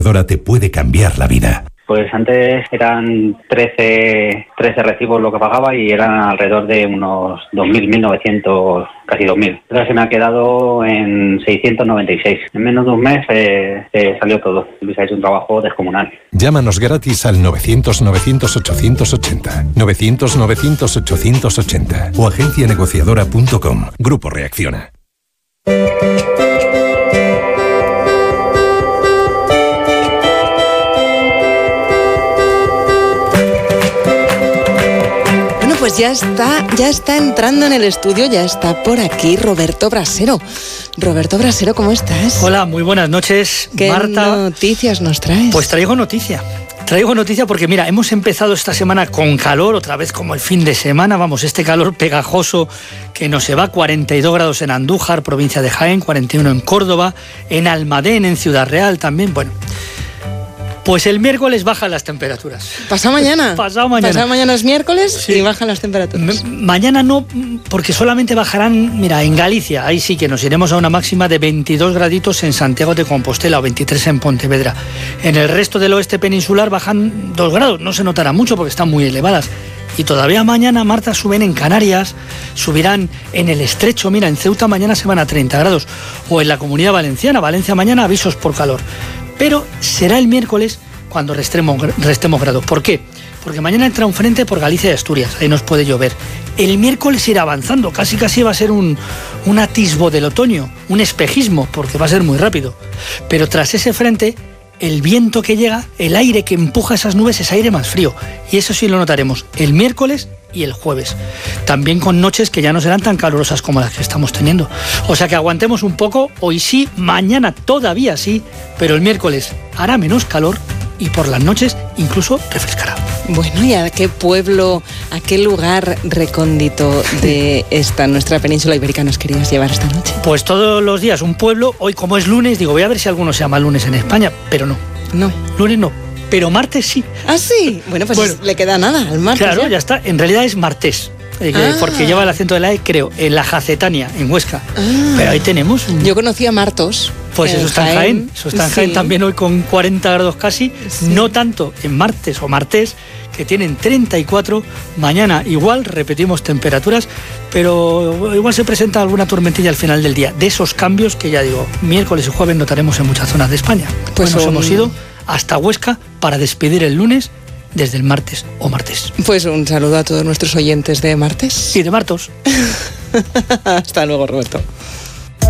Te puede cambiar la vida. Pues antes eran 13 recibos lo que pagaba y eran alrededor de unos 2.000, 1.900, casi 2.000. Ahora se me ha quedado en 696. En menos de un mes salió todo. Luis ha hecho un trabajo descomunal. Llámanos gratis al 900-900-880. 900-900-880 o agencianegociadora.com. Grupo Reacciona. Pues ya está entrando en el estudio, ya está por aquí Roberto Brasero. Roberto Brasero, ¿cómo estás? Hola, muy buenas noches, ¿Qué Marta? noticias nos traes? Pues traigo noticia porque mira, hemos empezado esta semana con calor, otra vez como el fin de semana, vamos, este calor pegajoso que nos se va, 42 grados en Andújar, provincia de Jaén, 41 en Córdoba, en Almadén, en Ciudad Real también, bueno. Pues el miércoles bajan las temperaturas. ¿Pasado mañana? Pasado mañana es miércoles, sí. Y bajan las temperaturas. Mañana no, porque solamente bajarán, mira, en Galicia, ahí sí que nos iremos a una máxima de 22 graditos en Santiago de Compostela o 23 en Pontevedra. En el resto del oeste peninsular bajan 2 grados, no se notará mucho porque están muy elevadas. Y todavía mañana, Marta, suben en Canarias, subirán en el Estrecho, mira, en Ceuta mañana se van a 30 grados, o en la Comunidad Valenciana, Valencia mañana avisos por calor. Pero será el miércoles cuando restemos grados. ¿Por qué? Porque mañana entra un frente por Galicia y Asturias, ahí nos puede llover. El miércoles irá avanzando, casi va a ser un atisbo del otoño, un espejismo, porque va a ser muy rápido. Pero tras ese frente, el viento que llega, el aire que empuja esas nubes es aire más frío. Y eso sí lo notaremos el miércoles y el jueves. También con noches que ya no serán tan calurosas como las que estamos teniendo. O sea que aguantemos un poco, hoy sí, mañana todavía sí, pero el miércoles hará menos calor y por las noches incluso refrescará. Bueno, ¿y a qué pueblo, a qué lugar recóndito de esta nuestra península ibérica nos querías llevar esta noche? Pues todos los días un pueblo. Hoy, como es lunes, digo, voy a ver si alguno se llama lunes en España, pero no. No. Lunes no, pero martes sí. ¿Ah, sí? Bueno, pues le queda nada al martes. Claro, ya está. En realidad es martes. Porque lleva el acento de la E, creo, en la Jacetania, en Huesca. Pero ahí tenemos. Yo conocía Martos. Pues eso está en Jaén. Eso está en Jaén también hoy con 40 grados casi. Sí. No tanto en martes o martes, que tienen 34. Mañana igual, repetimos temperaturas, pero igual se presenta alguna tormentilla al final del día. De esos cambios que ya digo, miércoles y jueves notaremos en muchas zonas de España. Pues nos hemos ido hasta Huesca para despedir el lunes desde el martes o martes. Pues un saludo a todos nuestros oyentes de martes. Y de martos. Hasta luego, Roberto.